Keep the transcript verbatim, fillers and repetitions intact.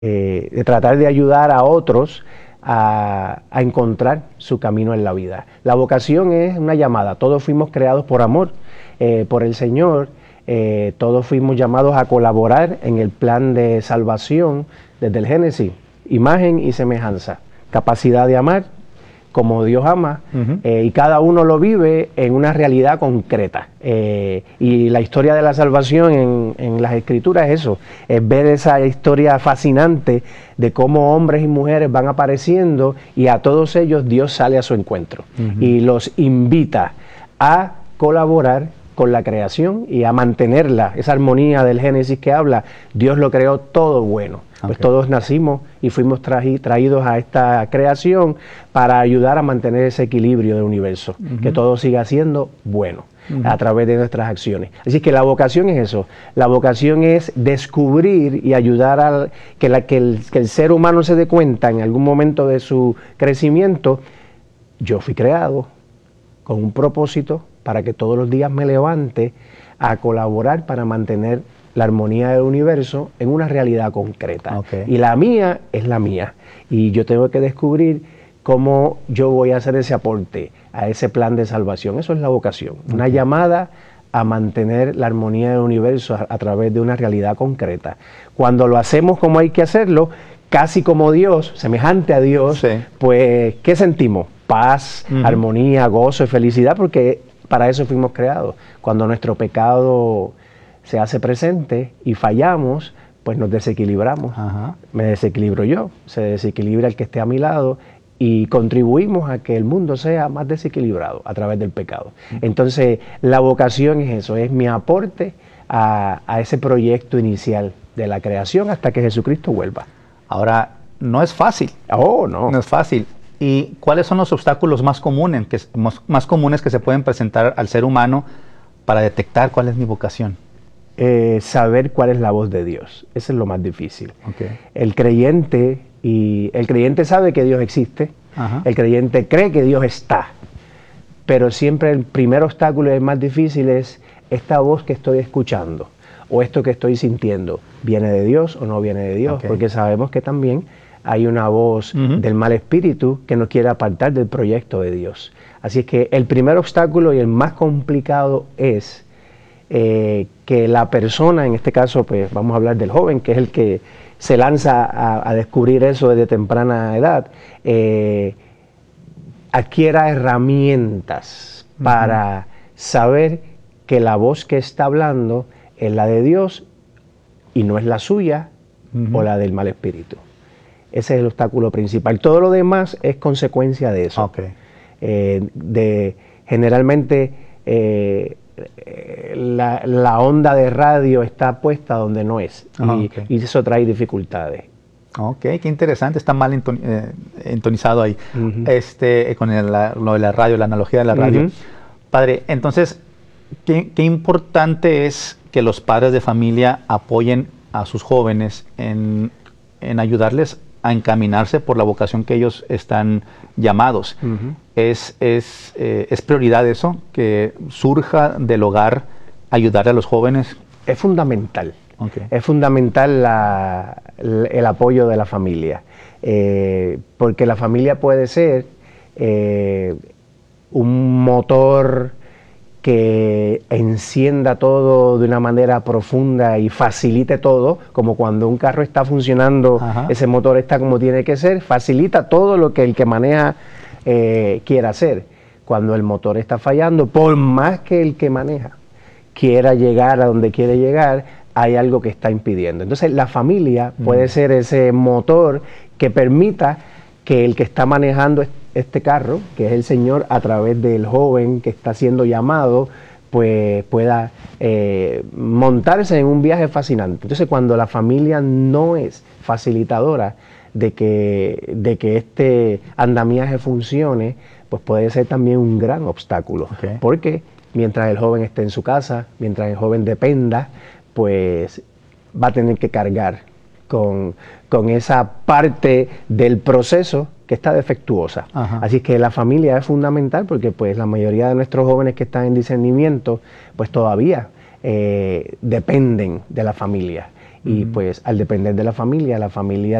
eh, de tratar de ayudar a otros a, a encontrar su camino en la vida. La vocación es una llamada, todos fuimos creados por amor, eh, por el Señor, eh, todos fuimos llamados a colaborar en el plan de salvación desde el Génesis, imagen y semejanza, capacidad de amar como Dios ama, uh-huh. eh, y cada uno lo vive en una realidad concreta. Eh, y la historia de la salvación en, en las Escrituras es eso, es ver esa historia fascinante de cómo hombres y mujeres van apareciendo y a todos ellos Dios sale a su encuentro uh-huh. y los invita a colaborar con la creación y a mantenerla, esa armonía del Génesis que habla. Dios lo creó todo bueno. Pues okay. todos nacimos y fuimos traji, traídos a esta creación para ayudar a mantener ese equilibrio del universo, uh-huh. que todo siga siendo bueno uh-huh. a través de nuestras acciones. Así que la vocación es eso, la vocación es descubrir y ayudar a que, la, que, el, que el ser humano se dé cuenta en algún momento de su crecimiento, yo fui creado con un propósito para que todos los días me levante a colaborar para mantener la armonía del universo en una realidad concreta. Okay. Y la mía es la mía. Y yo tengo que descubrir cómo yo voy a hacer ese aporte a ese plan de salvación. Eso es la vocación. Okay. Una llamada a mantener la armonía del universo a, a través de una realidad concreta. Cuando lo hacemos como hay que hacerlo, casi como Dios, semejante a Dios, sí. pues, ¿qué sentimos? Paz, uh-huh. armonía, gozo y felicidad, porque para eso fuimos creados. Cuando nuestro pecado se hace presente y fallamos, pues nos desequilibramos. Ajá. Me desequilibro yo, se desequilibra el que esté a mi lado y contribuimos a que el mundo sea más desequilibrado a través del pecado. Entonces, la vocación es eso, es mi aporte a, a ese proyecto inicial de la creación hasta que Jesucristo vuelva. Ahora, no es fácil. Oh, no. No es fácil. ¿Y cuáles son los obstáculos más comunes que, más, más comunes que se pueden presentar al ser humano para detectar cuál es mi vocación? Eh, saber cuál es la voz de Dios. Eso es lo más difícil. Okay. El creyente y el creyente sabe que Dios existe, Ajá. el creyente cree que Dios está, pero siempre el primer obstáculo y el más difícil es esta voz que estoy escuchando o esto que estoy sintiendo, ¿viene de Dios o no viene de Dios? Okay. Porque sabemos que también hay una voz uh-huh. del mal espíritu que nos quiere apartar del proyecto de Dios. Así es que el primer obstáculo y el más complicado es Eh, que la persona, en este caso pues vamos a hablar del joven, que es el que se lanza a, a descubrir eso desde temprana edad, eh, adquiera herramientas uh-huh. para saber que la voz que está hablando es la de Dios y no es la suya uh-huh. o la del mal espíritu. Ese es el obstáculo principal. Todo lo demás es consecuencia de eso. Okay. Eh, de, generalmente eh, La, la onda de radio está puesta donde no es ah, y, okay. y eso trae dificultades. Ok, qué interesante, está mal enton, eh, entonizado ahí, uh-huh. este, con el, la, lo de la radio, la analogía de la radio. Uh-huh. Padre, entonces, ¿qué, qué importante es que los padres de familia apoyen a sus jóvenes en, en ayudarles a encaminarse por la vocación que ellos están llamados? Uh-huh. Es, es, eh, ¿Es prioridad eso, que surja del hogar ayudar a los jóvenes? Es fundamental. Okay. Es fundamental la, la, el apoyo de la familia, eh, porque la familia puede ser eh, un motor que encienda todo de una manera profunda y facilite todo, como cuando un carro está funcionando, Ajá. ese motor está como tiene que ser, facilita todo lo que el que maneja eh, quiera hacer. Cuando el motor está fallando, por más que el que maneja quiera llegar a donde quiere llegar, hay algo que está impidiendo. Entonces la familia mm. puede ser ese motor que permita que el que está manejando este carro, que es el Señor, a través del joven que está siendo llamado, pues pueda eh, montarse en un viaje fascinante. Entonces cuando la familia no es facilitadora de que, de que este andamiaje funcione, pues puede ser también un gran obstáculo. Okay. Porque mientras el joven esté en su casa, mientras el joven dependa, pues va a tener que cargar con, con esa parte del proceso que está defectuosa. Ajá. Así que la familia es fundamental porque pues la mayoría de nuestros jóvenes que están en discernimiento pues todavía eh, dependen de la familia. Y Ujú. pues al depender de la familia, la familia